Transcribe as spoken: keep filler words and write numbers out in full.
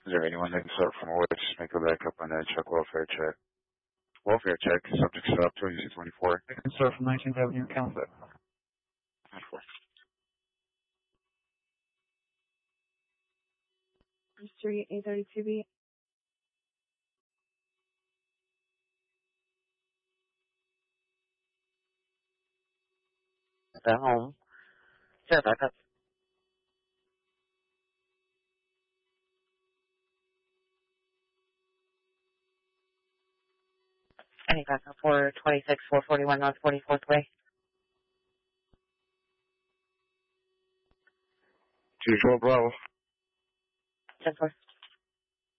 Is there anyone that can start from which make a backup on that check welfare check? Welfare check, subject stop, twenty-six twenty-four. I can start from nineteenth Avenue Council. Street, eight thirty-two B. At home. Sure, backup. Any backup for twenty-six four forty-one North forty-fourth Way? two twelve Bravo. ten four.